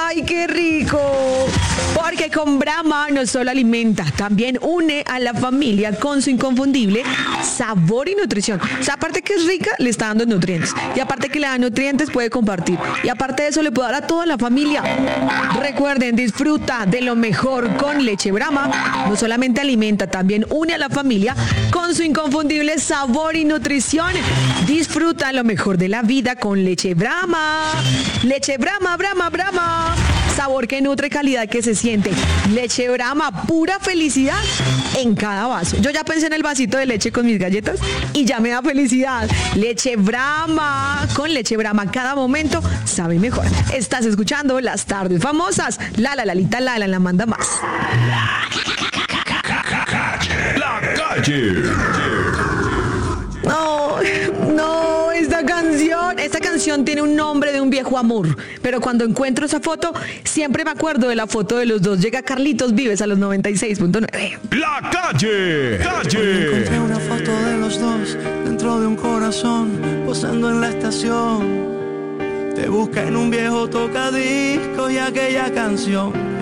¡Ay, qué rico! Porque con Brahma no solo alimenta, también une a la familia con su inconfundible sabor y nutrición. O sea, aparte que es rica, le está dando nutrientes. Y aparte que le da nutrientes, puede compartir. Y aparte de eso, le puede dar a toda la familia. Recuerden, disfruta de lo mejor con leche Brahma. No solamente alimenta, también une a la familia con su inconfundible sabor y nutrición. Disfruta lo mejor de la vida con leche Brahma. Leche Brahma, Brahma, Brahma. Sabor que nutre, calidad que se siente. Leche Brahma, pura felicidad en cada vaso. Yo ya pensé en el vasito de leche con mis galletas y ya me da felicidad. Leche Brahma, con leche Brahma cada momento sabe mejor. Estás escuchando Las Tardes Famosas. Lalita, la manda más. La calle. No, esta canción tiene un nombre de un viejo amor, pero cuando encuentro esa foto, siempre me acuerdo de la foto de los dos. Llega Carlitos Vives a los 96.9. La calle. Encontré una foto de los dos dentro de un corazón, posando en la estación. Te busca en un viejo tocadiscos y aquella canción